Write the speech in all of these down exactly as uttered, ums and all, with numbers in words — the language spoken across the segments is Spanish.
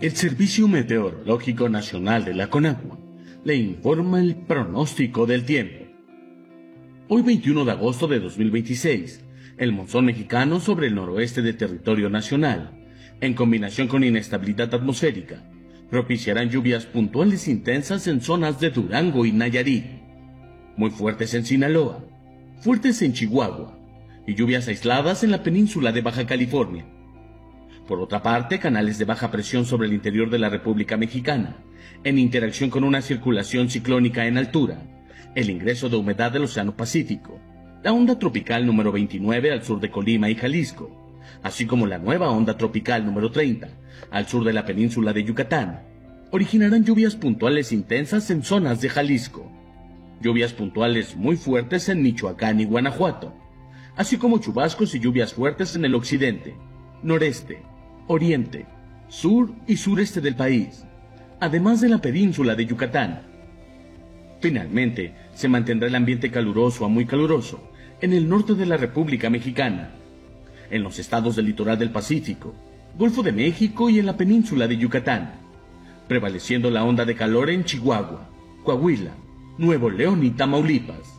El Servicio Meteorológico Nacional de la CONAGUA le informa el pronóstico del tiempo. Hoy veintiuno de agosto de dos mil veintiséis, el monzón mexicano sobre el noroeste de territorio nacional, en combinación con inestabilidad atmosférica, propiciarán lluvias puntuales intensas en zonas de Durango y Nayarit, muy fuertes en Sinaloa, fuertes en Chihuahua y lluvias aisladas en la península de Baja California. Por otra parte, canales de baja presión sobre el interior de la República Mexicana, en interacción con una circulación ciclónica en altura, el ingreso de humedad del Océano Pacífico, la onda tropical número veintinueve al sur de Colima y Jalisco, así como la nueva onda tropical número treinta al sur de la península de Yucatán, originarán lluvias puntuales intensas en zonas de Jalisco, lluvias puntuales muy fuertes en Michoacán y Guanajuato, así como chubascos y lluvias fuertes en el occidente, noreste, oriente, sur y sureste del país, además de la península de Yucatán. Finalmente, se mantendrá el ambiente caluroso a muy caluroso en el norte de la República Mexicana, en los estados del litoral del Pacífico, Golfo de México y en la península de Yucatán, prevaleciendo la onda de calor en Chihuahua, Coahuila, Nuevo León y Tamaulipas.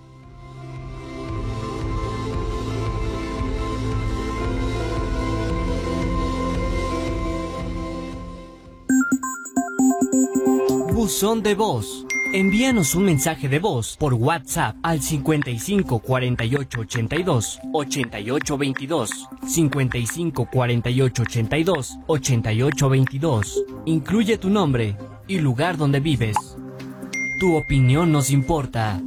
Buzón de voz. Envíanos un mensaje de voz por WhatsApp al cincuenta y cinco cuarenta y ocho ochenta y dos ochenta y ocho veintidós, cincuenta y cinco cuarenta y ocho ochenta y dos ochenta y ocho veintidós. Incluye tu nombre y lugar donde vives. Tu opinión nos importa.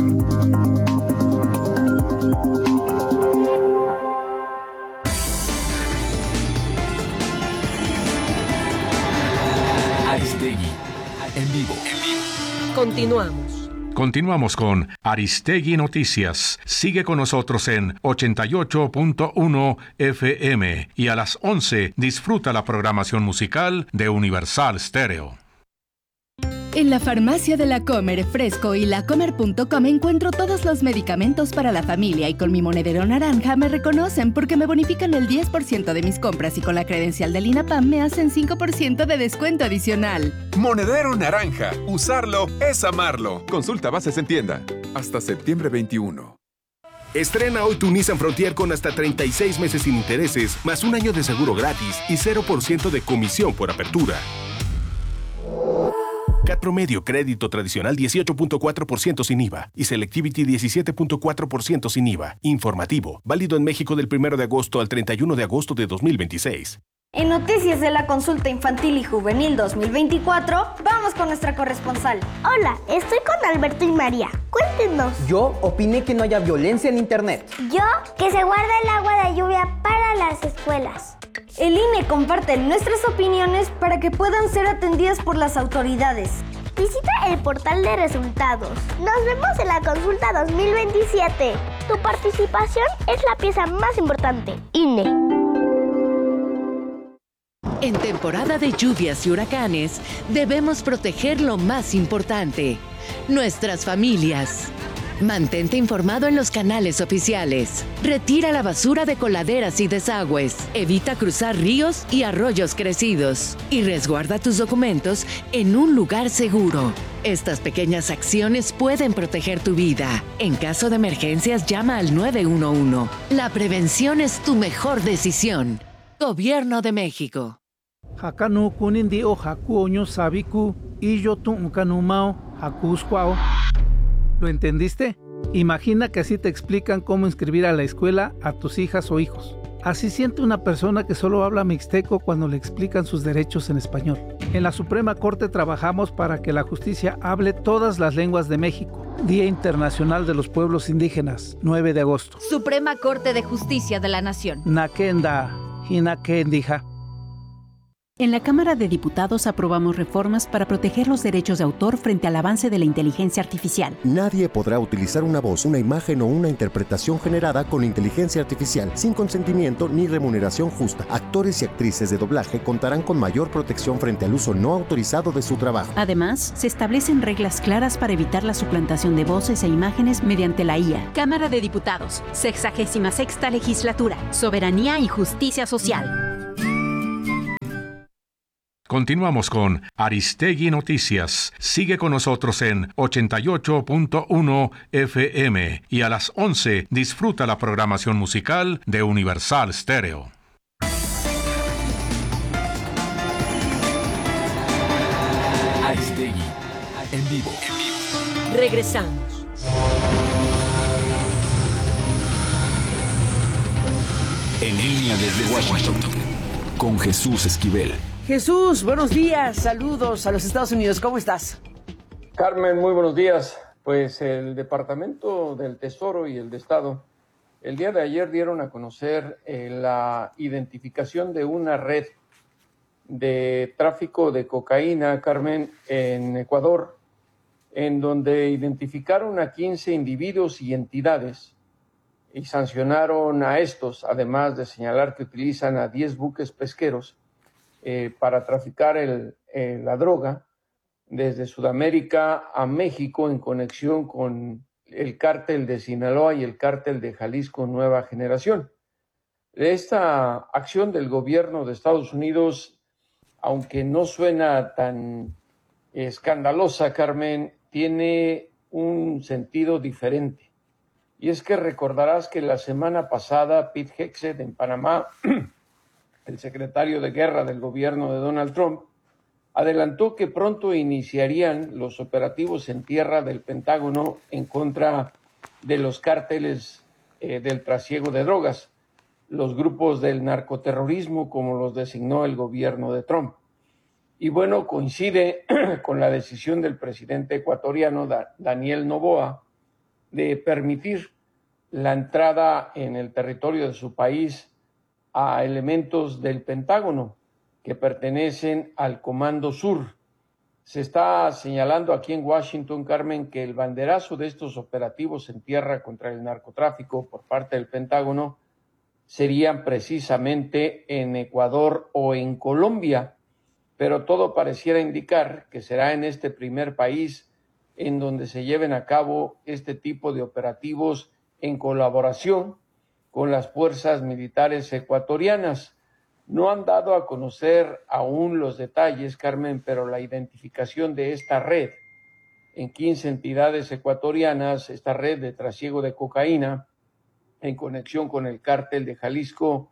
Aristegui, en vivo. Continuamos. Continuamos con Aristegui Noticias. Sigue con nosotros en ochenta y ocho punto uno F M y a las once disfruta la programación musical de Universal Stereo. En la farmacia de La Comer, Fresco y lacomer punto com encuentro todos los medicamentos para la familia y con mi monedero naranja me reconocen porque me bonifican el diez por ciento de mis compras y con la credencial del INAPAM me hacen cinco por ciento de descuento adicional. Monedero naranja. Usarlo es amarlo. Consulta bases en tienda. Hasta septiembre veintiuno. Estrena hoy tu Nissan Frontier con hasta treinta y seis meses sin intereses, más un año de seguro gratis y cero por ciento de comisión por apertura. C A T promedio, crédito tradicional dieciocho punto cuatro por ciento sin I V A y Selectivity diecisiete punto cuatro por ciento sin I V A. Informativo, válido en México del primero de agosto al treinta y uno de agosto de dos mil veintiséis. En Noticias de la Consulta Infantil y Juvenil dos mil veinticuatro, vamos con nuestra corresponsal. Hola, estoy con Alberto y María. Cuéntenos. Yo opiné que no haya violencia en Internet. Yo, que se guarde el agua de lluvia para las escuelas. El I N E comparte nuestras opiniones para que puedan ser atendidas por las autoridades. Visita el portal de resultados. Nos vemos en la consulta dos mil veintisiete. Tu participación es la pieza más importante. I N E. En temporada de lluvias y huracanes, debemos proteger lo más importante, nuestras familias. Mantente informado en los canales oficiales. Retira la basura de coladeras y desagües. Evita cruzar ríos y arroyos crecidos. Y resguarda tus documentos en un lugar seguro. Estas pequeñas acciones pueden proteger tu vida. En caso de emergencias, llama al nueve uno uno. La prevención es tu mejor decisión. Gobierno de México. Hakanu kunindi o haku oño sabiku y yo tu ukanumao hakuskwao. ¿Lo entendiste? Imagina que así te explican cómo inscribir a la escuela a tus hijas o hijos. Así siente una persona que solo habla mixteco cuando le explican sus derechos en español. En la Suprema Corte trabajamos para que la justicia hable todas las lenguas de México. Día Internacional de los Pueblos Indígenas, nueve de agosto. Suprema Corte de Justicia de la Nación. Nakenda, Hinakendija. En la Cámara de Diputados aprobamos reformas para proteger los derechos de autor frente al avance de la inteligencia artificial. Nadie podrá utilizar una voz, una imagen o una interpretación generada con inteligencia artificial sin consentimiento ni remuneración justa. Actores y actrices de doblaje contarán con mayor protección frente al uso no autorizado de su trabajo. Además, se establecen reglas claras para evitar la suplantación de voces e imágenes mediante la I A. Cámara de Diputados, sexagésima sexta legislatura, soberanía y justicia social. Continuamos con Aristegui Noticias. Sigue con nosotros en ochenta y ocho punto uno F M y a las once disfruta la programación musical de Universal Stereo. Aristegui, en vivo. Regresamos. En línea desde Washington, con Jesús Esquivel. Jesús, buenos días, saludos a los Estados Unidos, ¿cómo estás? Carmen, muy buenos días. Pues el Departamento del Tesoro y el de Estado el día de ayer dieron a conocer eh, la identificación de una red de tráfico de cocaína, Carmen, en Ecuador, en donde identificaron a quince individuos y entidades y sancionaron a estos, además de señalar que utilizan a diez buques pesqueros eh, para traficar el, eh, la droga desde Sudamérica a México en conexión con el cártel de Sinaloa y el cártel de Jalisco Nueva Generación. Esta acción del gobierno de Estados Unidos, aunque no suena tan escandalosa, Carmen, tiene un sentido diferente. Y es que recordarás que la semana pasada Pete Hegseth en Panamá, el secretario de guerra del gobierno de Donald Trump, adelantó que pronto iniciarían los operativos en tierra del Pentágono en contra de los cárteles eh, del trasiego de drogas, los grupos del narcoterrorismo, como los designó el gobierno de Trump. Y bueno, coincide con la decisión del presidente ecuatoriano Da- Daniel Noboa de permitir la entrada en el territorio de su país a elementos del Pentágono que pertenecen al Comando Sur. Se está señalando aquí en Washington, Carmen, que el banderazo de estos operativos en tierra contra el narcotráfico por parte del Pentágono serían precisamente en Ecuador o en Colombia, pero todo pareciera indicar que será en este primer país en donde se lleven a cabo este tipo de operativos en colaboración con las fuerzas militares ecuatorianas. No han dado a conocer aún los detalles, Carmen, pero la identificación de esta red en quince entidades ecuatorianas, esta red de trasiego de cocaína en conexión con el cártel de Jalisco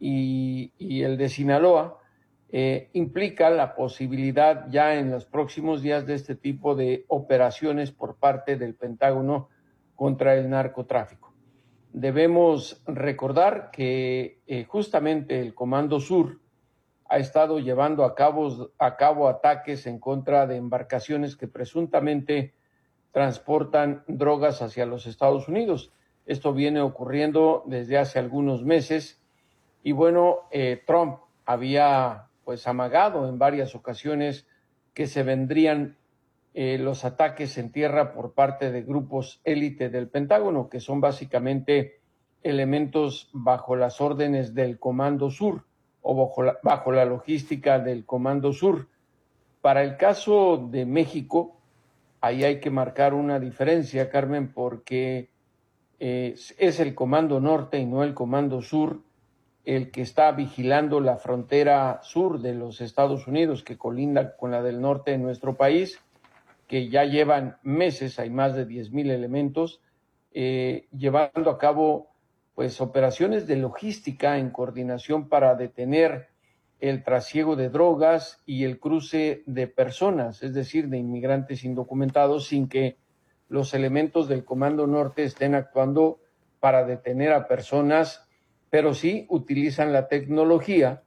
y, y el de Sinaloa, eh, implica la posibilidad ya en los próximos días de este tipo de operaciones por parte del Pentágono contra el narcotráfico. Debemos recordar que eh, justamente el Comando Sur ha estado llevando a cabo, a cabo ataques en contra de embarcaciones que presuntamente transportan drogas hacia los Estados Unidos. Esto viene ocurriendo desde hace algunos meses y bueno, eh, Trump había pues amagado en varias ocasiones que se vendrían Eh, los ataques en tierra por parte de grupos élite del Pentágono, que son básicamente elementos bajo las órdenes del Comando Sur o bajo la, bajo la logística del Comando Sur. Para el caso de México, ahí hay que marcar una diferencia, Carmen, porque eh, es el Comando Norte y no el Comando Sur el que está vigilando la frontera sur de los Estados Unidos, que colinda con la del norte de nuestro país, que ya llevan meses, hay más de diez mil elementos, eh, llevando a cabo pues operaciones de logística en coordinación para detener el trasiego de drogas y el cruce de personas, es decir, de inmigrantes indocumentados, sin que los elementos del Comando Norte estén actuando para detener a personas, pero sí utilizan la tecnología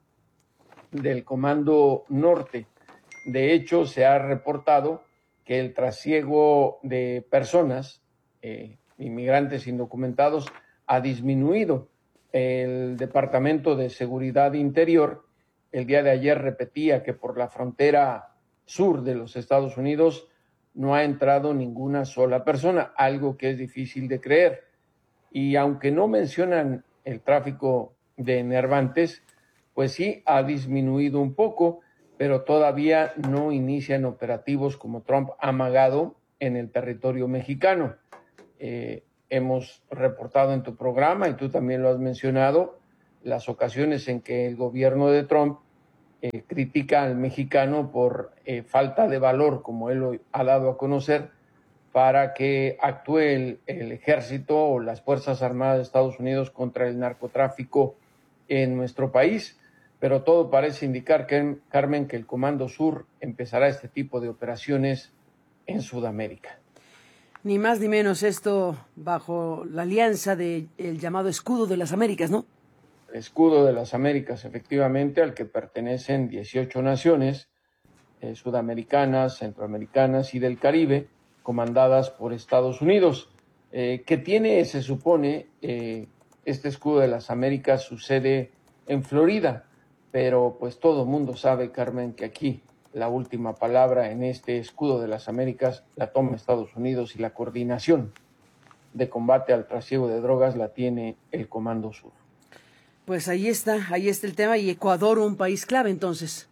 del Comando Norte. De hecho, se ha reportado que el trasiego de personas, eh, inmigrantes indocumentados, ha disminuido. El Departamento de Seguridad Interior el día de ayer repetía que por la frontera sur de los Estados Unidos no ha entrado ninguna sola persona, algo que es difícil de creer. Y aunque no mencionan el tráfico de enervantes, pues sí ha disminuido un poco, pero todavía no inician operativos como Trump ha amagado en el territorio mexicano. Eh, hemos reportado en tu programa, y tú también lo has mencionado, las ocasiones en que el gobierno de Trump eh, critica al mexicano por eh, falta de valor, como él lo ha dado a conocer, para que actúe el, el ejército o las Fuerzas Armadas de Estados Unidos contra el narcotráfico en nuestro país. Pero todo parece indicar, que, Carmen, que el Comando Sur empezará este tipo de operaciones en Sudamérica. Ni más ni menos, esto bajo la alianza del llamado Escudo de las Américas, ¿no? El Escudo de las Américas, efectivamente, al que pertenecen dieciocho naciones eh, sudamericanas, centroamericanas y del Caribe, comandadas por Estados Unidos. Eh, que tiene, se supone, eh, este Escudo de las Américas sucede en Florida, pero pues todo el mundo sabe, Carmen, que aquí la última palabra en este Escudo de las Américas la toma Estados Unidos y la coordinación de combate al trasiego de drogas la tiene el Comando Sur. Pues ahí está, ahí está el tema. Y Ecuador, un país clave, entonces.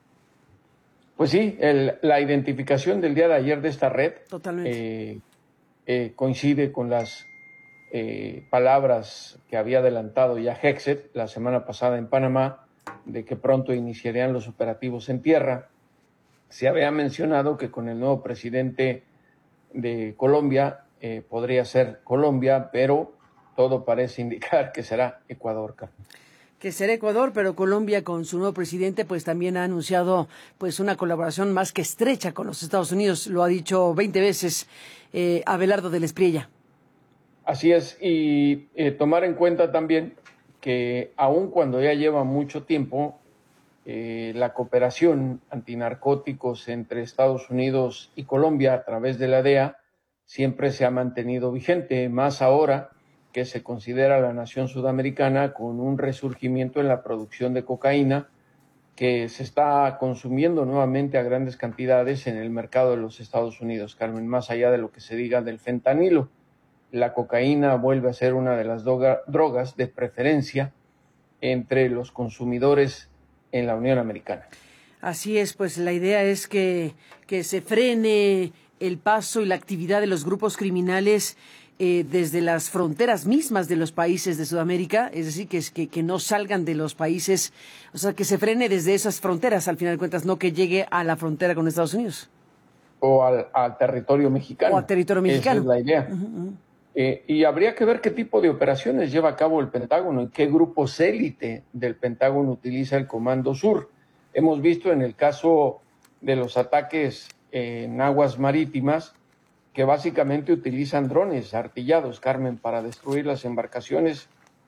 Pues sí, el, la identificación del día de ayer de esta red Totalmente. Eh, eh, coincide con las eh, palabras que había adelantado ya Hexet la semana pasada en Panamá, de que pronto iniciarían los operativos en tierra. Se había mencionado que con el nuevo presidente de Colombia eh, podría ser Colombia, pero todo parece indicar que será Ecuador, Carmen. Que será Ecuador, pero Colombia, con su nuevo presidente, pues también ha anunciado pues una colaboración más que estrecha con los Estados Unidos. Lo ha dicho veinte veces eh, Abelardo del Espriella. Así es, y eh, tomar en cuenta también que aun cuando ya lleva mucho tiempo, eh, la cooperación antinarcóticos entre Estados Unidos y Colombia a través de la D E A siempre se ha mantenido vigente, más ahora que se considera la nación sudamericana con un resurgimiento en la producción de cocaína que se está consumiendo nuevamente a grandes cantidades en el mercado de los Estados Unidos, Carmen, más allá de lo que se diga del fentanilo. La cocaína vuelve a ser una de las droga, drogas de preferencia entre los consumidores en la Unión Americana. Así es, pues la idea es que, que se frene el paso y la actividad de los grupos criminales eh, desde las fronteras mismas de los países de Sudamérica, es decir, que, que, que no salgan de los países, o sea, que se frene desde esas fronteras, al final de cuentas, no que llegue a la frontera con Estados Unidos. O al, al territorio mexicano. O al territorio mexicano. Esa es la idea. Uh-huh, uh-huh. Eh, y habría que ver qué tipo de operaciones lleva a cabo el Pentágono y qué grupos élite del Pentágono utiliza el Comando Sur. Hemos visto en el caso de los ataques en aguas marítimas que básicamente utilizan drones artillados, Carmen, para destruir las embarcaciones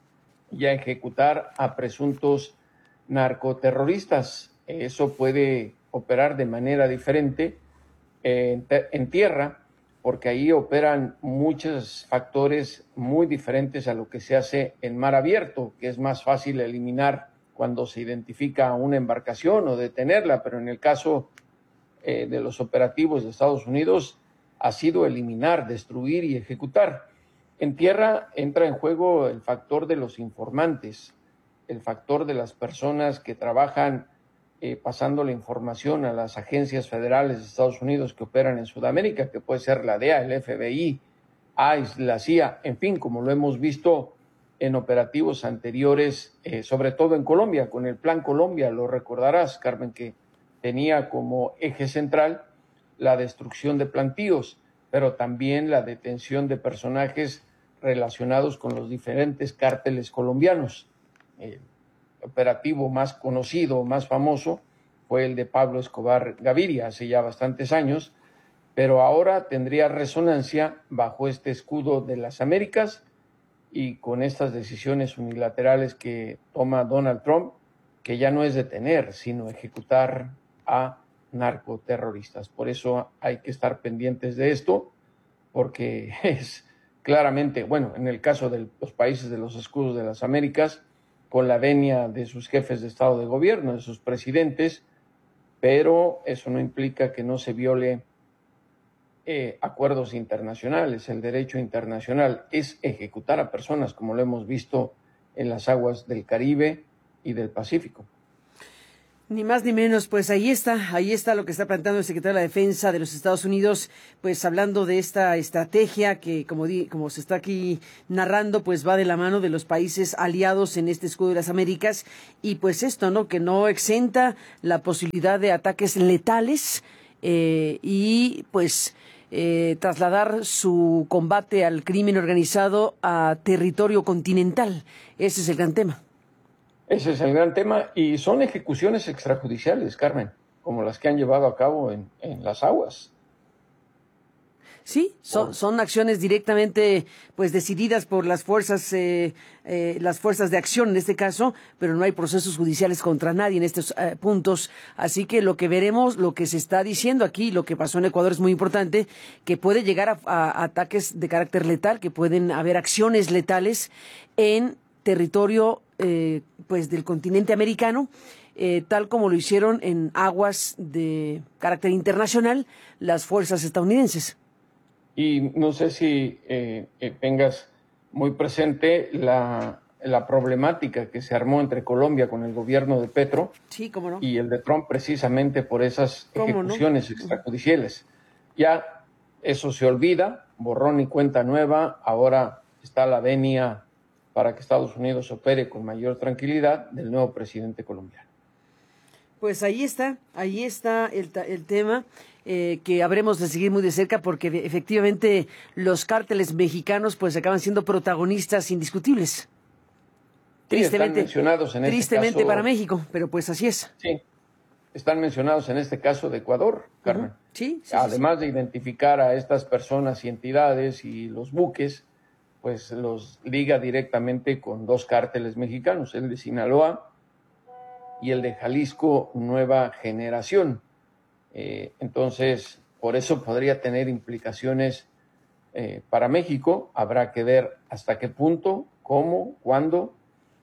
y a ejecutar a presuntos narcoterroristas. Eso puede operar de manera diferente en, en tierra, porque ahí operan muchos factores muy diferentes a lo que se hace en mar abierto, que es más fácil eliminar cuando se identifica una embarcación o detenerla, pero en el caso eh, de los operativos de Estados Unidos ha sido eliminar, destruir y ejecutar. En tierra entra en juego el factor de los informantes, el factor de las personas que trabajan Eh, pasando la información a las agencias federales de Estados Unidos que operan en Sudamérica, que puede ser la D E A, el F B I, I C E, la C I A, en fin, como lo hemos visto en operativos anteriores, eh, sobre todo en Colombia, con el Plan Colombia, lo recordarás, Carmen, que tenía como eje central la destrucción de plantíos, pero también la detención de personajes relacionados con los diferentes cárteles colombianos. Eh, operativo más conocido, más famoso, fue el de Pablo Escobar Gaviria, hace ya bastantes años, pero ahora tendría resonancia bajo este escudo de las Américas y con estas decisiones unilaterales que toma Donald Trump, que ya no es detener, sino ejecutar a narcoterroristas. Por eso hay que estar pendientes de esto, porque es claramente, bueno, en el caso de los países de los escudos de las Américas, con la venia de sus jefes de Estado de Gobierno, de sus presidentes, pero eso no implica que no se viole eh, acuerdos internacionales. El derecho internacional es ejecutar a personas, como lo hemos visto en las aguas del Caribe y del Pacífico. Ni más ni menos, pues ahí está, ahí está lo que está planteando el secretario de la Defensa de los Estados Unidos, pues hablando de esta estrategia que, como di, como se está aquí narrando, pues va de la mano de los países aliados en este escudo de las Américas, y pues esto, ¿no? Que no exenta la posibilidad de ataques letales eh, y pues eh, trasladar su combate al crimen organizado a territorio continental. Ese es el gran tema. Ese es el gran tema, y son ejecuciones extrajudiciales, Carmen, como las que han llevado a cabo en, en las aguas. Sí, son, son acciones directamente pues decididas por las fuerzas eh, eh, las fuerzas de acción en este caso, pero no hay procesos judiciales contra nadie en estos eh, puntos. Así que lo que veremos, lo que se está diciendo aquí, lo que pasó en Ecuador es muy importante, que puede llegar a, a ataques de carácter letal, que pueden haber acciones letales en territorio eh, pues del continente americano, eh, tal como lo hicieron en aguas de carácter internacional las fuerzas estadounidenses. Y no sé si eh, eh, tengas muy presente la, la problemática que se armó entre Colombia con el gobierno de Petro sí, cómo no. y el de Trump, precisamente por esas ejecuciones no? extrajudiciales. Ya eso se olvida, borrón y cuenta nueva, ahora está la venia para que Estados Unidos opere con mayor tranquilidad del nuevo presidente colombiano. Pues ahí está, ahí está el, el tema eh, que habremos de seguir muy de cerca, porque efectivamente los cárteles mexicanos pues acaban siendo protagonistas indiscutibles. Sí, tristemente, están mencionados en tristemente este caso, para México, pero pues así es. Sí, están mencionados en este caso de Ecuador, Carmen. Uh-huh. Sí, sí, Además sí, sí. de identificar a estas personas y entidades y los buques, pues los liga directamente con dos cárteles mexicanos, el de Sinaloa y el de Jalisco Nueva Generación. Eh, entonces, por eso podría tener implicaciones eh, para México. Habrá que ver hasta qué punto, cómo, cuándo,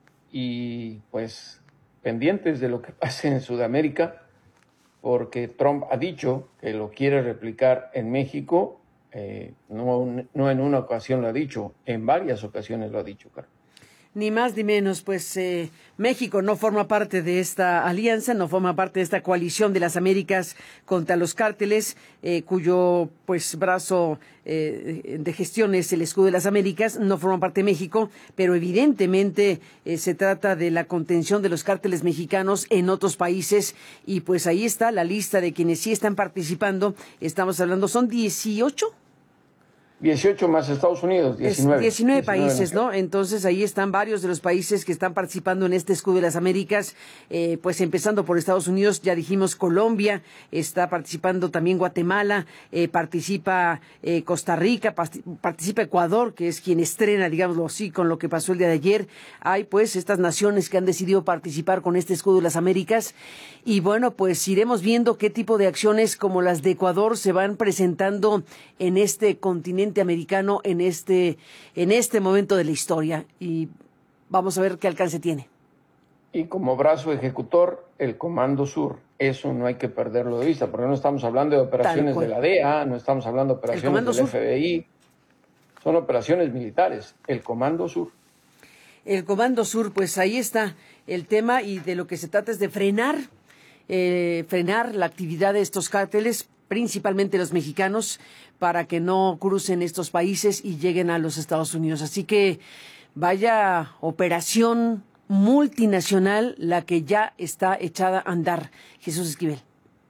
y pues pendientes de lo que pase en Sudamérica, porque Trump ha dicho que lo quiere replicar en México. Eh, no, no en una ocasión lo ha dicho, en varias ocasiones lo ha dicho, Carlos. Ni más ni menos, pues eh, México no forma parte de esta alianza, no forma parte de esta coalición de las Américas contra los cárteles, eh, cuyo pues brazo eh, de gestión es el escudo de las Américas, no forma parte de México, pero evidentemente eh, se trata de la contención de los cárteles mexicanos en otros países, y pues ahí está la lista de quienes sí están participando. Estamos hablando, ¿son dieciocho? dieciocho más Estados Unidos, diecinueve. diecinueve países, ¿no? Entonces ahí están varios de los países que están participando en este escudo de las Américas, eh, pues empezando por Estados Unidos, ya dijimos Colombia, está participando también Guatemala, eh, participa eh, Costa Rica, participa Ecuador, que es quien estrena, digámoslo así, con lo que pasó el día de ayer. Hay pues estas naciones que han decidido participar con este escudo de las Américas, y bueno, pues iremos viendo qué tipo de acciones como las de Ecuador se van presentando en este continente americano en este en este momento de la historia, y vamos a ver qué alcance tiene. Y como brazo ejecutor, el Comando Sur. Eso no hay que perderlo de vista, porque no estamos hablando de operaciones de la D E A, no estamos hablando de operaciones del F B I, son operaciones militares, el Comando Sur. El Comando Sur, pues ahí está el tema, y de lo que se trata es de frenar, eh, frenar la actividad de estos cárteles, principalmente los mexicanos, para que no crucen estos países y lleguen a los Estados Unidos. Así que vaya operación multinacional la que ya está echada a andar. Jesús Esquivel.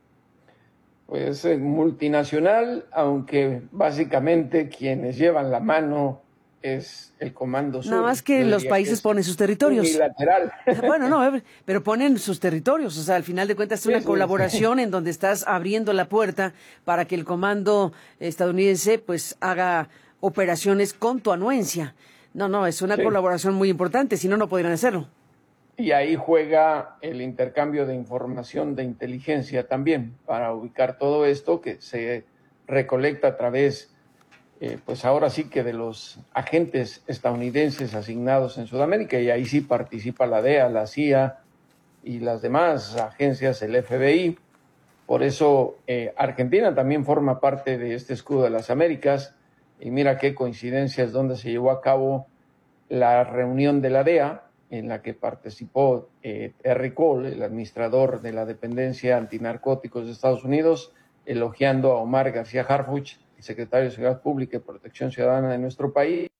Pues eh, multinacional, aunque básicamente quienes llevan la mano es el Comando Sur. Nada más que los países ponen sus territorios. Unilateral. Bueno, no, pero ponen sus territorios. O sea, al final de cuentas es una sí, colaboración sí. en donde estás abriendo la puerta para que el comando estadounidense pues haga operaciones con tu anuencia. No, no, es una sí. colaboración muy importante, si no, no podrían hacerlo. Y ahí juega el intercambio de información de inteligencia también, para ubicar todo esto que se recolecta a través Eh, pues ahora sí que de los agentes estadounidenses asignados en Sudamérica, y ahí sí participa la D E A, la C I A y las demás agencias, el F B I. Por eso eh, Argentina también forma parte de este escudo de las Américas, y mira qué coincidencias donde se llevó a cabo la reunión de la D E A en la que participó eh, Terry Cole, el administrador de la dependencia antinarcóticos de Estados Unidos, elogiando a Omar García Harfuch, el secretario de Seguridad Pública y Protección Ciudadana de nuestro país.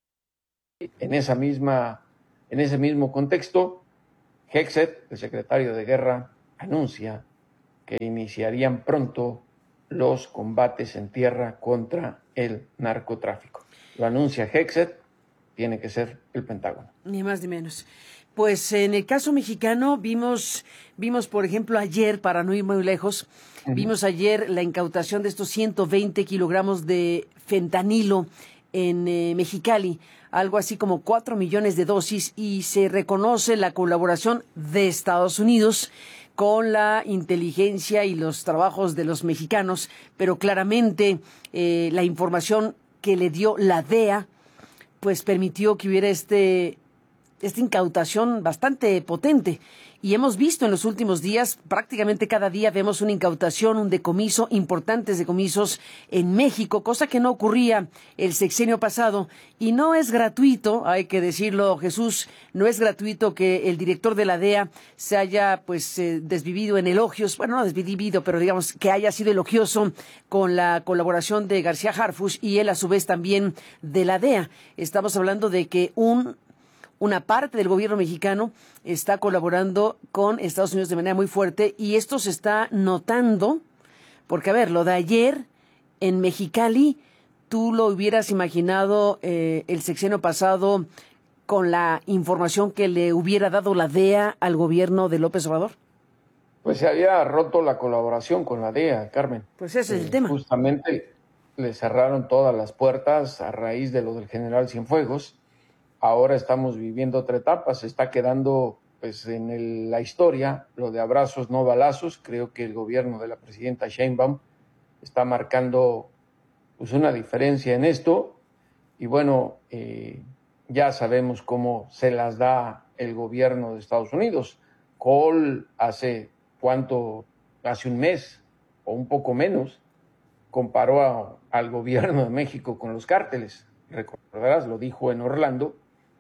En esa misma, en ese mismo contexto, Hexet, el secretario de Guerra, anuncia que iniciarían pronto los combates en tierra contra el narcotráfico. Lo anuncia Hexet, tiene que ser el Pentágono. Ni más ni menos. Pues en el caso mexicano vimos, vimos por ejemplo ayer, para no ir muy lejos, uh-huh. vimos ayer la incautación de estos ciento veinte kilogramos de fentanilo en eh, Mexicali, algo así como cuatro millones de dosis, y se reconoce la colaboración de Estados Unidos con la inteligencia y los trabajos de los mexicanos, pero claramente eh, la información que le dio la D E A pues permitió que hubiera este, esta incautación bastante potente. Y hemos visto en los últimos días, prácticamente cada día vemos una incautación, un decomiso, importantes decomisos en México, cosa que no ocurría el sexenio pasado. Y no es gratuito, hay que decirlo, Jesús, no es gratuito que el director de la D E A se haya pues eh, desvivido en elogios, bueno, no desvivido, pero digamos que haya sido elogioso con la colaboración de García Harfuch y él a su vez también de la D E A. Estamos hablando de que un Una parte del gobierno mexicano está colaborando con Estados Unidos de manera muy fuerte y esto se está notando porque, a ver, lo de ayer en Mexicali, ¿tú lo hubieras imaginado eh, el sexenio pasado con la información que le hubiera dado la D E A al gobierno de López Obrador? Pues se había roto la colaboración con la D E A, Carmen. Pues ese es el eh, tema. Justamente le cerraron todas las puertas a raíz de lo del general Cienfuegos. Ahora estamos viviendo otra etapa, se está quedando pues en el, la historia, lo de abrazos no balazos. Creo que el gobierno de la presidenta Sheinbaum está marcando pues una diferencia en esto y bueno, eh, ya sabemos cómo se las da el gobierno de Estados Unidos. Cole hace cuánto, hace un mes o un poco menos, comparó a, al gobierno de México con los cárteles. Recordarás, lo dijo en Orlando.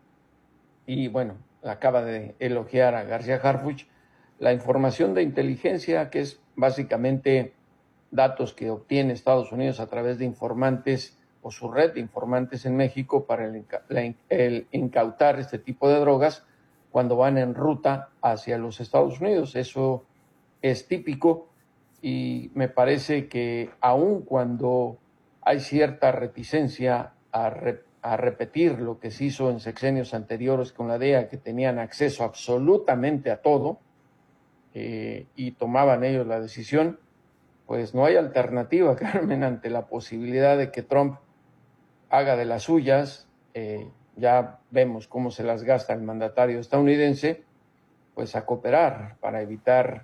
Y bueno, acaba de elogiar a García Harfuch. La información de inteligencia, que es básicamente datos que obtiene Estados Unidos a través de informantes o su red de informantes en México para el, la, el incautar este tipo de drogas cuando van en ruta hacia los Estados Unidos. Eso es típico y me parece que aun cuando hay cierta reticencia a repetir a repetir lo que se hizo en sexenios anteriores con la D E A, que tenían acceso absolutamente a todo eh, y tomaban ellos la decisión, pues no hay alternativa, Carmen, ante la posibilidad de que Trump haga de las suyas. Eh, ya vemos cómo se las gasta el mandatario estadounidense, pues a cooperar para evitar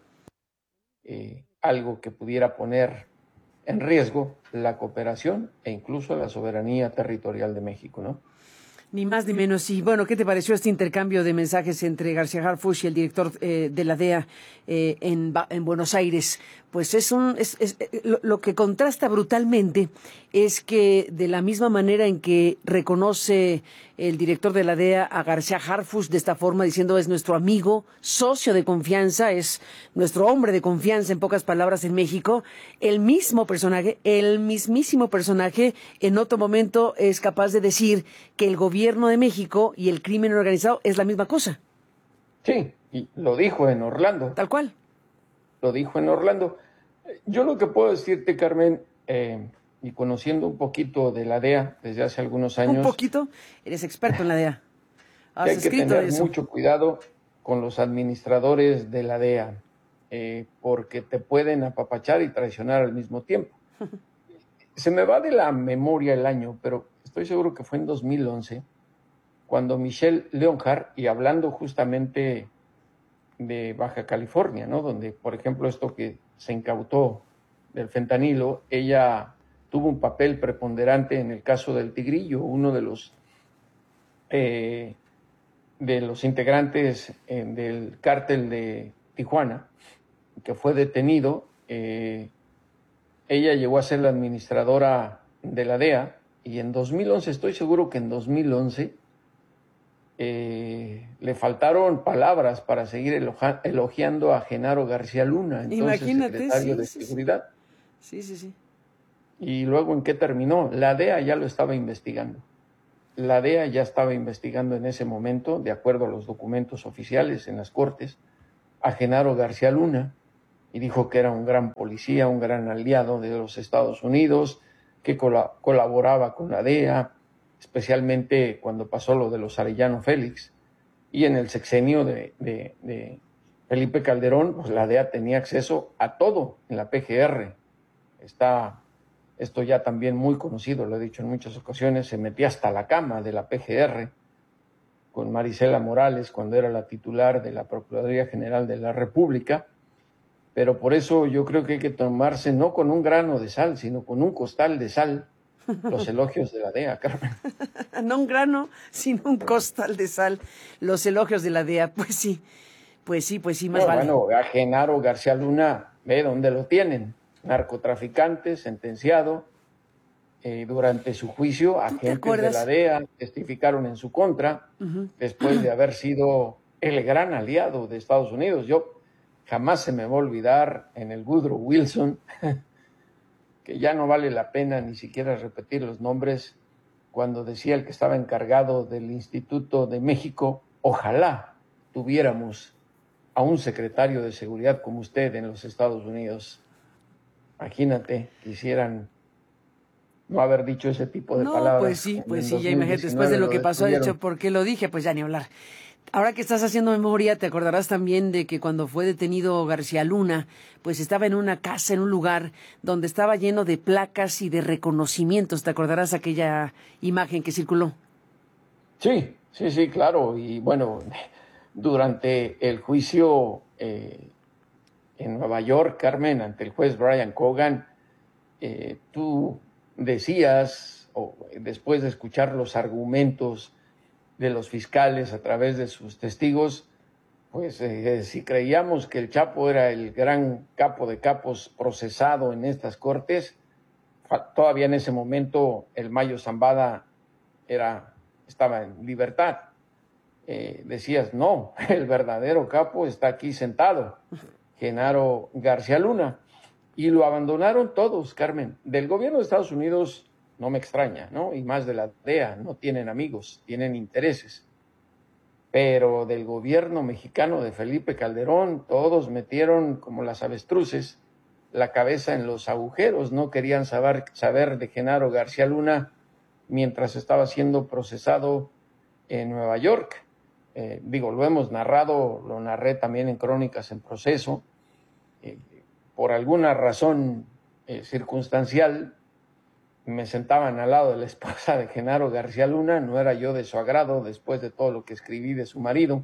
eh, algo que pudiera poner en riesgo la cooperación e incluso la soberanía territorial de México, ¿no? Ni más ni menos. Y bueno, ¿qué te pareció este intercambio de mensajes entre García Harfuch y el director eh, de la D E A eh, en, en Buenos Aires? Pues es un es, es, lo, lo que contrasta brutalmente es que de la misma manera en que reconoce el director de la D E A a García Harfuch de esta forma, diciendo es nuestro amigo, socio de confianza, es nuestro hombre de confianza, en pocas palabras, en México, el mismo personaje, el mismísimo personaje, en otro momento es capaz de decir que el gobierno de México y el crimen organizado es la misma cosa. Sí, y lo dijo en Orlando. Tal cual. Lo dijo en Orlando. Yo lo que puedo decirte, Carmen, eh, y conociendo un poquito de la D E A desde hace algunos años... ¿Un poquito? Eres experto en la D E A. Has hay que escrito tener eso. mucho cuidado con los administradores de la D E A, eh, porque te pueden apapachar y traicionar al mismo tiempo. Se me va de la memoria el año, pero estoy seguro que fue en dos mil once, cuando Michelle Leonhardt, y hablando justamente de Baja California, ¿no? Donde, por ejemplo, esto que se incautó del fentanilo, ella tuvo un papel preponderante en el caso del Tigrillo, uno de los eh, de los integrantes eh, del cártel de Tijuana, que fue detenido. Eh, ella llegó a ser la administradora de la D E A y en dos mil once, estoy seguro que en dos mil once, eh, le faltaron palabras para seguir elogia, elogiando a Genaro García Luna, entonces Imagínate, secretario sí, de sí, Seguridad. Sí, sí, sí. ¿Y luego en qué terminó? La D E A ya lo estaba investigando. La D E A ya estaba investigando en ese momento, de acuerdo a los documentos oficiales en las Cortes, a Genaro García Luna, y dijo que era un gran policía, un gran aliado de los Estados Unidos, que col- colaboraba con la D E A, especialmente cuando pasó lo de los Arellano Félix. Y en el sexenio de, de, de Felipe Calderón, pues la D E A tenía acceso a todo en la P G R. Está esto ya también muy conocido, lo he dicho en muchas ocasiones, se metía hasta la cama de la P G R con Marisela Morales cuando era la titular de la Procuraduría General de la República, pero por eso yo creo que hay que tomarse no con un grano de sal, sino con un costal de sal los elogios de la D E A, Carmen. No un grano, sino un costal de sal. Los elogios de la D E A, pues sí, pues sí, pues sí, más No, vale. bueno, a Genaro García Luna, ve dónde lo tienen. Narcotraficante, sentenciado. Eh, durante su juicio, agentes de la D E A testificaron en su contra, Uh-huh. después de haber sido el gran aliado de Estados Unidos. Yo jamás se me va a olvidar en el Woodrow Wilson, que ya no vale la pena ni siquiera repetir los nombres, cuando decía el que estaba encargado del Instituto de México, ojalá tuviéramos a un secretario de seguridad como usted en los Estados Unidos. Imagínate, quisieran no haber dicho ese tipo de no, palabras. pues sí, pues sí, ya imagínate, después de lo que pasó, de hecho, ¿por qué lo dije? Pues ya ni hablar. Ahora que estás haciendo memoria, te acordarás también de que cuando fue detenido García Luna, pues estaba en una casa, en un lugar donde estaba lleno de placas y de reconocimientos. ¿Te acordarás aquella imagen que circuló? Sí, sí, sí, claro. Y bueno, durante el juicio eh, en Nueva York, Carmen, ante el juez Brian Cogan, eh, tú decías, o después de escuchar los argumentos de los fiscales a través de sus testigos, pues eh, si creíamos que el Chapo era el gran capo de capos procesado en estas cortes, todavía en ese momento el Mayo Zambada era, estaba en libertad. Eh, decías, no, el verdadero capo está aquí sentado, Genaro García Luna. Y lo abandonaron todos, Carmen. Del gobierno de Estados Unidos no me extraña, ¿no? Y más de la D E A, no tienen amigos, tienen intereses. Pero del gobierno mexicano de Felipe Calderón, todos metieron como las avestruces la cabeza en los agujeros, no querían saber, saber de Genaro García Luna mientras estaba siendo procesado en Nueva York. Eh, digo, lo hemos narrado, lo narré también en Crónicas en Proceso. Eh, por alguna razón eh, circunstancial, me sentaban al lado de la esposa de Genaro García Luna, no era yo de su agrado después de todo lo que escribí de su marido,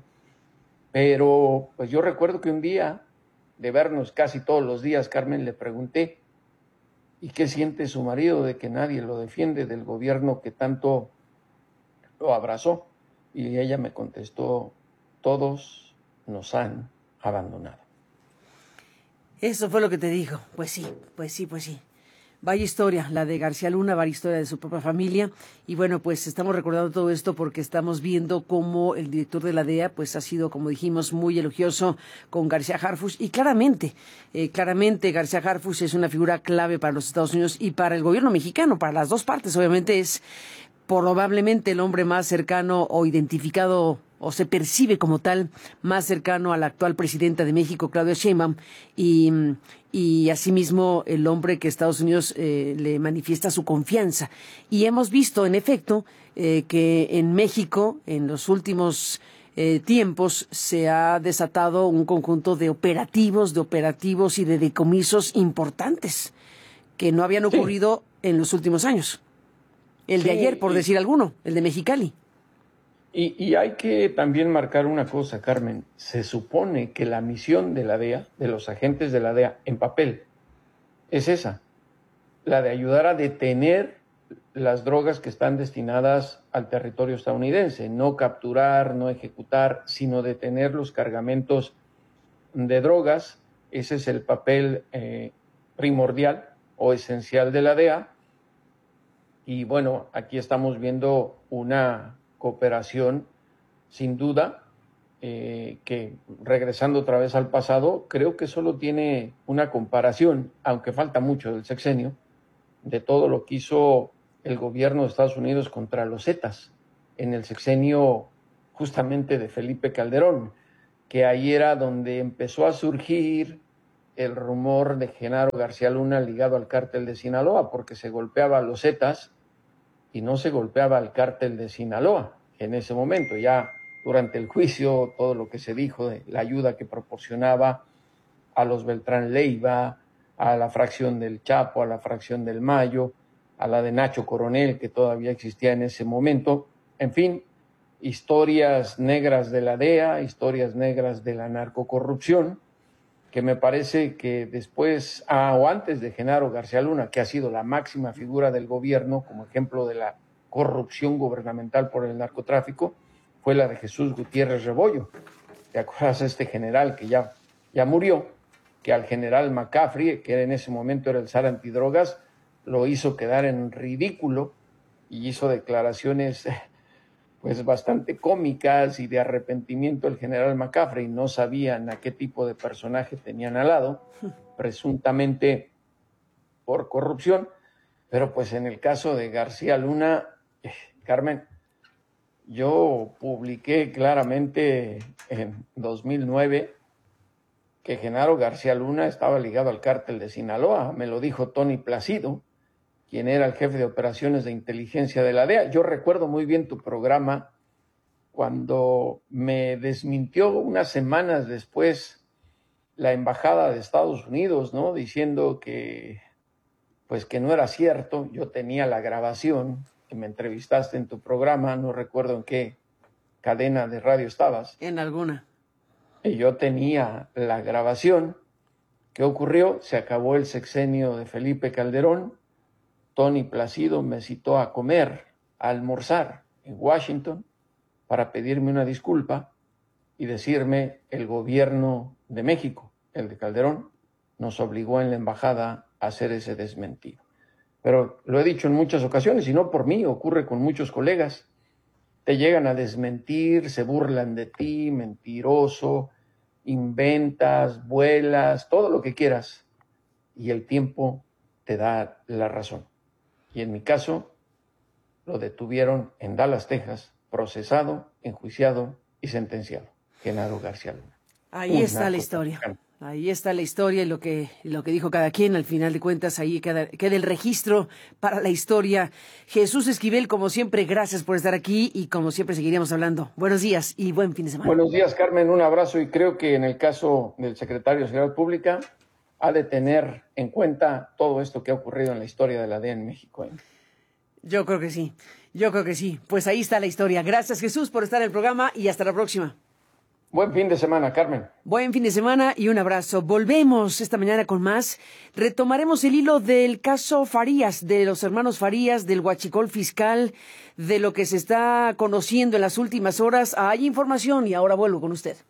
pero pues yo recuerdo que un día, de vernos casi todos los días, Carmen, le pregunté, ¿y qué siente su marido de que nadie lo defiende del gobierno que tanto lo abrazó? Y ella me contestó, todos nos han abandonado. Eso fue lo que te dijo. Pues sí, pues sí, pues sí. Vaya historia, la de García Luna, vaya historia de su propia familia. Y bueno, pues estamos recordando todo esto porque estamos viendo cómo el director de la D E A pues ha sido, como dijimos, muy elogioso con García Harfuch. Y claramente, eh, claramente García Harfuch es una figura clave para los Estados Unidos y para el gobierno mexicano, para las dos partes. Obviamente es probablemente el hombre más cercano o identificado o se percibe como tal más cercano a la actual presidenta de México, Claudia Sheinbaum, y, y asimismo el hombre que Estados Unidos eh, le manifiesta su confianza. Y hemos visto, en efecto, eh, que en México, en los últimos eh, tiempos, se ha desatado un conjunto de operativos, de operativos y de decomisos importantes que no habían ocurrido sí. en los últimos años. El de sí, ayer, por y... decir alguno, el de Mexicali. Y, y hay que también marcar una cosa, Carmen. Se supone que la misión de la D E A, de los agentes de la D E A, en papel, es esa, la de ayudar a detener las drogas que están destinadas al territorio estadounidense, no capturar, no ejecutar, sino detener los cargamentos de drogas. Ese es el papel eh, primordial o esencial de la D E A. Y bueno, aquí estamos viendo una cooperación sin duda, eh, que regresando otra vez al pasado, creo que solo tiene una comparación, aunque falta mucho del sexenio, de todo lo que hizo el gobierno de Estados Unidos contra los Zetas en el sexenio justamente de Felipe Calderón, que ahí era donde empezó a surgir el rumor de Genaro García Luna ligado al cártel de Sinaloa, porque se golpeaba a los Zetas y no se golpeaba al cártel de Sinaloa en ese momento. Ya durante el juicio, todo lo que se dijo de la ayuda que proporcionaba a los Beltrán Leiva, a la fracción del Chapo, a la fracción del Mayo, a la de Nacho Coronel, que todavía existía en ese momento. En fin, historias negras de la D E A, historias negras de la narcocorrupción, que me parece que después, ah, o antes de Genaro García Luna, que ha sido la máxima figura del gobierno como ejemplo de la corrupción gubernamental por el narcotráfico, fue la de Jesús Gutiérrez Rebollo. ¿Te acuerdas de este general que ya, ya murió? Que al general McCaffrey, que en ese momento era el zar antidrogas, lo hizo quedar en ridículo y hizo declaraciones pues bastante cómicas y de arrepentimiento el general McCaffrey. No sabían a qué tipo de personaje tenían al lado, presuntamente por corrupción, pero pues en el caso de García Luna, eh, Carmen, yo publiqué claramente en dos mil nueve que Genaro García Luna estaba ligado al cártel de Sinaloa. Me lo dijo Tony Placido, quien era el jefe de operaciones de inteligencia de la D E A. Yo recuerdo muy bien tu programa cuando me desmintió unas semanas después la embajada de Estados Unidos, ¿no? Diciendo que, pues que no era cierto. Yo tenía la grabación, que me entrevistaste en tu programa, no recuerdo en qué cadena de radio estabas. En alguna. Y yo tenía la grabación. ¿Qué ocurrió? Se acabó el sexenio de Felipe Calderón. Tony Placido me citó a comer, a almorzar en Washington para pedirme una disculpa y decirme el gobierno de México, el de Calderón, nos obligó en la embajada a hacer ese desmentido. Pero lo he dicho en muchas ocasiones, y no por mí, ocurre con muchos colegas. Te llegan a desmentir, se burlan de ti, mentiroso, inventas, vuelas, todo lo que quieras, y el tiempo te da la razón. Y en mi caso, lo detuvieron en Dallas, Texas, procesado, enjuiciado y sentenciado. Genaro García Luna. Ahí está la historia. Ahí está la historia y lo que, lo que dijo cada quien. Al final de cuentas, ahí queda, queda el registro para la historia. Jesús Esquivel, como siempre, gracias por estar aquí y como siempre seguiríamos hablando. Buenos días y buen fin de semana. Buenos días, Carmen. Un abrazo, y creo que en el caso del secretario de Seguridad Pública ha de tener en cuenta todo esto que ha ocurrido en la historia de la D E A en México, ¿eh? Yo creo que sí. Yo creo que sí. Pues ahí está la historia. Gracias, Jesús, por estar en el programa y hasta la próxima. Buen fin de semana, Carmen. Buen fin de semana y un abrazo. Volvemos esta mañana con más. Retomaremos el hilo del caso Farías, de los hermanos Farías, del huachicol fiscal, de lo que se está conociendo en las últimas horas. Hay información y ahora vuelvo con usted.